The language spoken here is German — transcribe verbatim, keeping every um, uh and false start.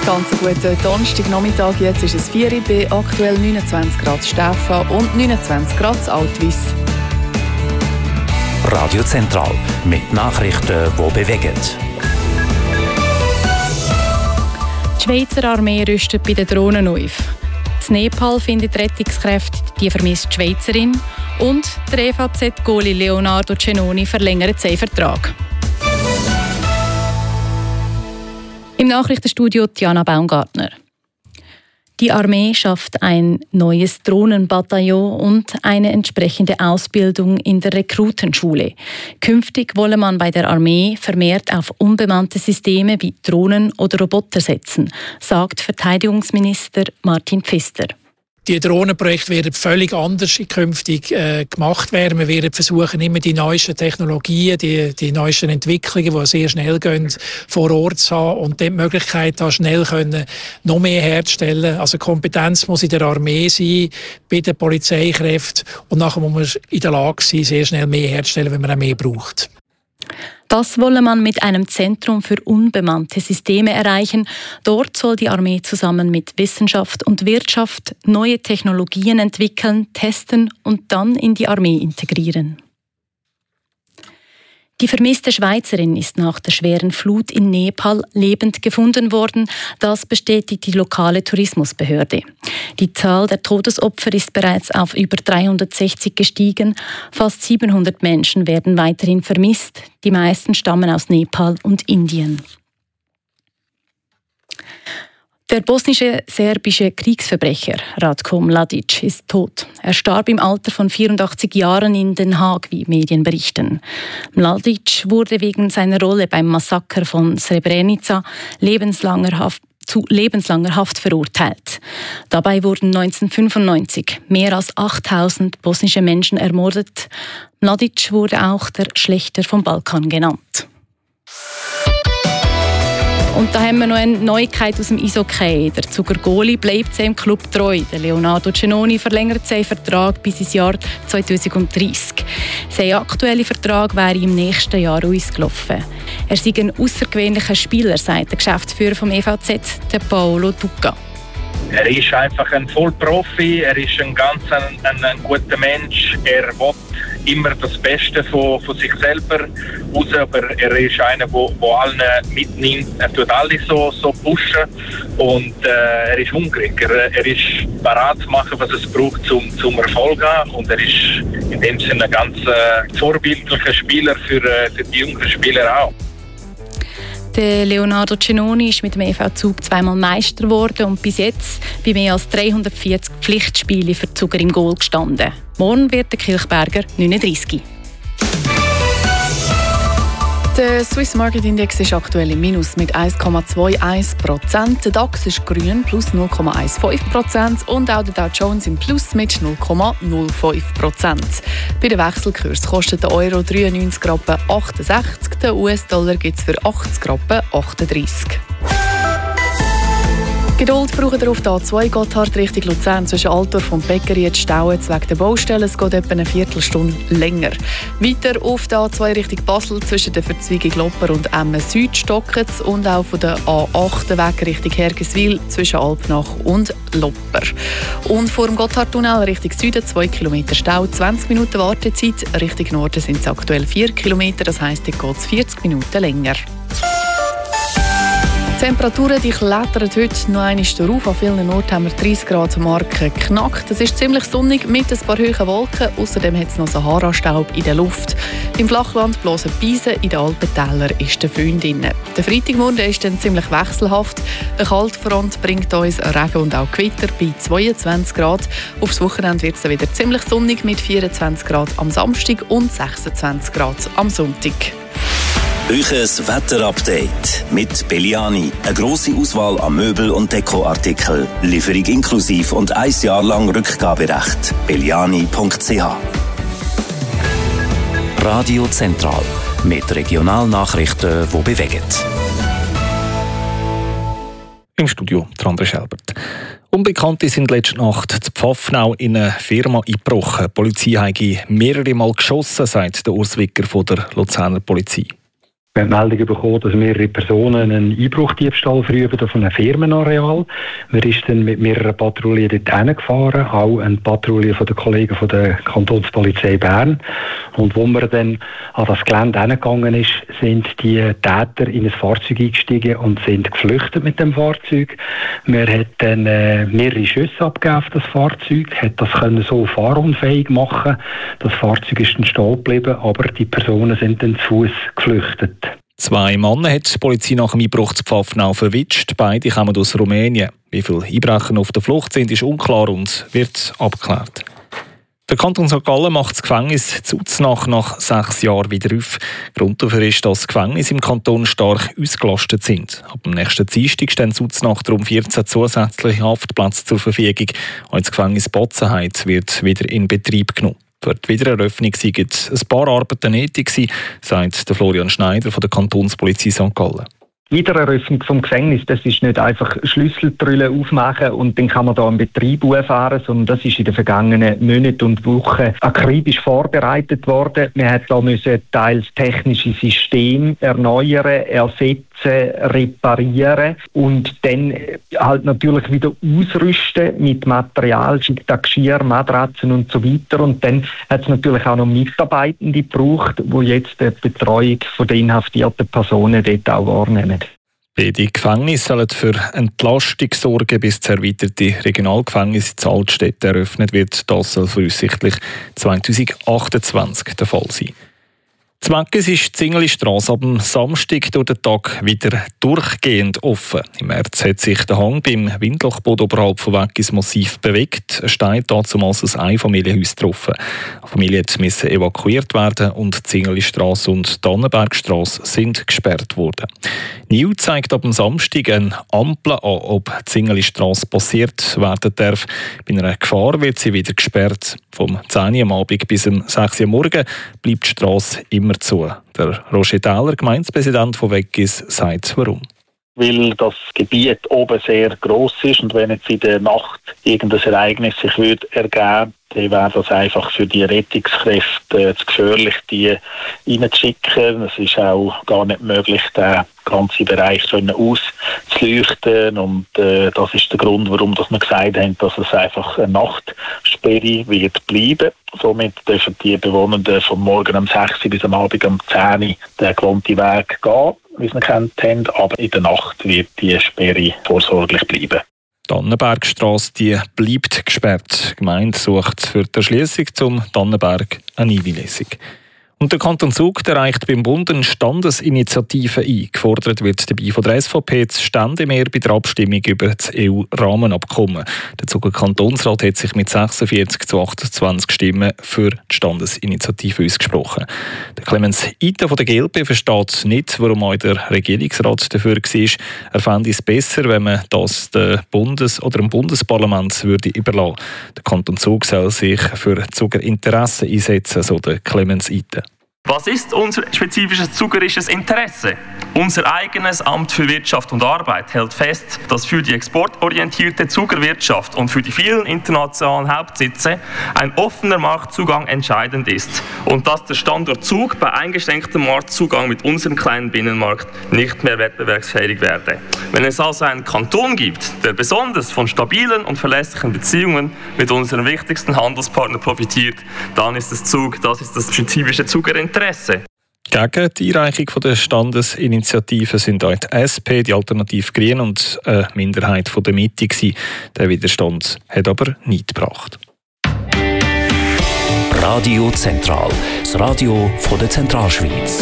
Ganz einen guten Donnerstagnachmittag. Jetzt ist es vier Uhr, bei aktuell neunundzwanzig Grad Stefan und neunundzwanzig Grad Altwiss. Radio Zentral mit Nachrichten, die bewegen. Die Schweizer Armee rüstet bei den Drohnen auf. In Nepal finden die Rettungskräfte die vermisste Schweizerin und der E V Z-Goalie Leonardo Cenoni verlängert seinen Vertrag. Im Nachrichtenstudio Diana Baumgartner. Die Armee schafft ein neues Drohnenbataillon und eine entsprechende Ausbildung in der Rekrutenschule. Künftig wolle man bei der Armee vermehrt auf unbemannte Systeme wie Drohnen oder Roboter setzen, sagt Verteidigungsminister Martin Pfister. Die Drohnenprojekte werden völlig anders künftig äh, gemacht werden. Wir werden versuchen, immer die neuesten Technologien, die, die neuesten Entwicklungen, die sehr schnell gehen, vor Ort zu haben und die Möglichkeit haben, schnell können, noch mehr herzustellen. Also Kompetenz muss in der Armee sein, bei den Polizeikräften und nachher muss man in der Lage sein, sehr schnell mehr herzustellen, wenn man auch mehr braucht. Das wolle man mit einem Zentrum für unbemannte Systeme erreichen. Dort soll die Armee zusammen mit Wissenschaft und Wirtschaft neue Technologien entwickeln, testen und dann in die Armee integrieren. Die vermisste Schweizerin ist nach der schweren Flut in Nepal lebend gefunden worden. Das bestätigt die lokale Tourismusbehörde. Die Zahl der Todesopfer ist bereits auf über dreihundertsechzig gestiegen. Fast siebenhundert Menschen werden weiterhin vermisst. Die meisten stammen aus Nepal und Indien. Der bosnische-serbische Kriegsverbrecher Ratko Mladic ist tot. Er starb im Alter von vierundachtzig Jahren in Den Haag, wie Medien berichten. Mladic wurde wegen seiner Rolle beim Massaker von Srebrenica lebenslanger Haft, zu lebenslanger Haft verurteilt. Dabei wurden neunzehnhundertfünfundneunzig mehr als achttausend bosnische Menschen ermordet. Mladic wurde auch der Schlächter vom Balkan genannt. Und da haben wir noch eine Neuigkeit aus dem Eishockey. Der Zuger Goalie bleibt seinem Club treu. Der Leonardo Cenoni verlängert seinen Vertrag bis ins Jahr zweitausenddreißig. Sein aktueller Vertrag wäre im nächsten Jahr ausgelaufen. Er sei ein außergewöhnlicher Spieler, sagt der Geschäftsführer vom E V Z, der Paolo Ducca. Er ist einfach ein Vollprofi, er ist ein ganz ein, ein, ein guter Mensch. Er will immer das Beste von, von sich selber raus, aber er ist einer, der allen mitnimmt. Er tut alle so, so pushen und äh, er ist hungrig. Er, er ist bereit zu machen, was es braucht, zum, zum Erfolg zu haben. Und er ist in dem Sinne ein ganz äh, vorbildlicher Spieler für, äh, für die jüngeren Spieler auch. Der Leonardo Cenoni ist mit dem E V Zug zweimal Meister geworden und bis jetzt bei mehr als dreihundertvierzig Pflichtspielen für die Zuger im Goal gestanden. Morgen wird der Kilchberger neununddreißig. Der Swiss Market Index ist aktuell im Minus mit eins Komma einundzwanzig Prozent. Der DAX ist grün plus null Komma fünfzehn Prozent und auch der Dow Jones im Plus mit null Komma null fünf Prozent. Bei den Wechselkursen kostet der Euro dreiundneunzig Rappen achtundsechzig, der U S-Dollar gibt es für achtzig Rappen achtunddreißig. Geduld braucht ihr auf der A zwei Gotthard Richtung Luzern zwischen Altdorf und Beckeriet stauen wegen der Baustelle. Es geht etwa eine Viertelstunde länger. Weiter auf der A zwei Richtung Basel zwischen der Verzweigung Lopper und Emmen Süd stockt es und auch von der A acht Weg Richtung Hergiswil zwischen Alpnach und Lopper. Und vor dem Gotthardtunnel Richtung Süden zwei Kilometer Stau, zwanzig Minuten Wartezeit. Richtung Norden sind es aktuell vier Kilometer, das heisst, dort geht es vierzig Minuten länger. Die Temperaturen die klettern heute noch einmal darauf. An vielen Orten haben wir dreißig Grad Marke geknackt. Es ist ziemlich sonnig mit ein paar hohen Wolken. Außerdem hat es noch Sahara-Staub in der Luft. Im Flachland bloßen Beisen, in den Alpentälern ist der Föhn drin. Der Freitagmorgen ist dann ziemlich wechselhaft. Eine Kaltfront bringt uns Regen und auch Gewitter bei zweiundzwanzig Grad. Aufs Wochenende wird es dann wieder ziemlich sonnig mit vierundzwanzig Grad am Samstag und sechsundzwanzig Grad am Sonntag. Euches Wetterupdate mit Belliani. Eine grosse Auswahl an Möbel- und Dekoartikeln. Lieferung inklusiv und ein Jahr lang Rückgaberecht. belliani punkt c h. Radio Zentral mit Regionalnachrichten, die bewegen. Im Studio André Schelbert. Unbekannte sind letzte Nacht zu Pfaffenau in eine Firma eingebrochen. Die Polizei habe mehrere Mal geschossen, sagt der Urs Wicker von der Luzerner Polizei. Wir haben Meldungen bekommen, dass mehrere Personen einen Einbruchdiebstahl verüben auf einem Firmenareal. Man ist dann mit mehreren Patrouillen dort hingefahren, auch eine Patrouille von den Kollegen von der Kantonspolizei Bern. Und wo man dann an das Gelände hingegangen ist, sind die Täter in ein Fahrzeug eingestiegen und sind geflüchtet mit dem Fahrzeug. Man hat dann äh, mehrere Schüsse abgegeben auf das Fahrzeug, hat das können so fahrunfähig machen. Das Fahrzeug ist dann stehen geblieben, aber die Personen sind dann zu Fuß geflüchtet. Zwei Männer hat die Polizei nach dem Einbruch zu Pfaffenau verwitscht. Beide kommen aus Rumänien. Wie viele Einbrecher auf der Flucht sind, ist unklar und wird abgeklärt. Der Kanton Sankt Gallen macht das Gefängnis Zuznach nach sechs Jahren wieder auf. Grund dafür ist, dass Gefängnisse im Kanton stark ausgelastet sind. Ab dem nächsten Dienstag stehen Zuznach darum vierzehn zusätzliche Haftplätze zur Verfügung. Auch das Gefängnis Botzenheit wird wieder in Betrieb genommen. Für die Wiedereröffnung waren ein paar Arbeiten nötig, sagt Florian Schneider von der Kantonspolizei Sankt Gallen. Wiedereröffnung vom Gefängnis, das ist nicht einfach Schlüsseltrille aufmachen und dann kann man da einen Betrieb auffahren, sondern das ist in den vergangenen Monaten und Wochen akribisch vorbereitet worden. Wir mussten da müssen teils technische Systeme erneuern, ersetzen, reparieren und dann halt natürlich wieder ausrüsten mit Material, Geschirr, Matratzen und so weiter. Und dann hat es natürlich auch noch Mitarbeitende gebraucht, die jetzt die Betreuung von den inhaftierten Personen dort auch wahrnehmen. Beide Gefängnisse sollen für Entlastung sorgen, bis das erweiterte Regionalgefängnis in Altstädt eröffnet wird. Das soll voraussichtlich zwanzig achtundzwanzig der Fall sein. In Meggis ist die Zinglistrasse ab dem Samstag durch den Tag wieder durchgehend offen. Im März hat sich der Hang beim Windlochboden oberhalb von Meggis massiv bewegt. Ein Stein hat damals ein Einfamilienhaus getroffen. Die Familie musste evakuiert werden und die Zinglistrasse und die Tannenbergstrasse sind gesperrt worden. Niu zeigt ab dem Samstag eine Ampel an, ob die Zinglistrasse passiert werden darf. Bei einer Gefahr wird sie wieder gesperrt. Vom zehn Uhr am Abend bis um sechs Uhr morgens bleibt die Strasse immer zu. Der Roger Thaler, Gemeindepräsident von Weggis, sagt warum. Weil das Gebiet oben sehr gross ist und wenn jetzt in der Nacht irgendein Ereignis sich würde ergeben, dann wäre das einfach für die Rettungskräfte zu gefährlich, die reinzuschicken. Es ist auch gar nicht möglich, den ganzen Bereich auszuleuchten. Und äh, das ist der Grund, warum wir gesagt haben, dass es einfach eine Nachtsperre wird bleiben. Somit dürfen die Bewohnenden von morgen um sechs Uhr bis am Abend um zehn Uhr den gewohnten Weg gehen, wie sie ihn kennt haben. Aber in der Nacht wird die Sperre vorsorglich bleiben. Die Tannenbergstrasse die bleibt gesperrt. Die Gemeinde sucht für die Erschliessung zum Tannenberg eine Einweisung. Und der Kanton Zug der reicht beim Bund eine Standesinitiative ein. Gefordert wird dabei von der S V P das Ständemehr bei der Abstimmung über das E U-Rahmenabkommen. Der Zuger Kantonsrat hat sich mit sechsundvierzig zu achtundzwanzig Stimmen für die Standesinitiative ausgesprochen. Der Clemens Ita von der G L P versteht nicht, warum auch der Regierungsrat dafür war. Er fände es besser, wenn man das dem Bundes- oder dem Bundesparlament würde überlassen. Der Kanton Zug soll sich für Zuger Interessen einsetzen, so der Clemens Ita. Was ist unser spezifisches zugerisches Interesse? Unser eigenes Amt für Wirtschaft und Arbeit hält fest, dass für die exportorientierte Zuckerwirtschaft und für die vielen internationalen Hauptsitze ein offener Marktzugang entscheidend ist und dass der Standort Zug bei eingeschränktem Marktzugang mit unserem kleinen Binnenmarkt nicht mehr wettbewerbsfähig werde. Wenn es also einen Kanton gibt, der besonders von stabilen und verlässlichen Beziehungen mit unserem wichtigsten Handelspartner profitiert, dann ist es Zug, das ist das spezifische Zugerinteresse. Gegen die Einreichung der Standesinitiative sind auch die S P, die Alternative Grünen und eine Minderheit von der Mitte gewesen. Der Widerstand hat aber nichts gebracht. Radio Zentral, das Radio von der Zentralschweiz.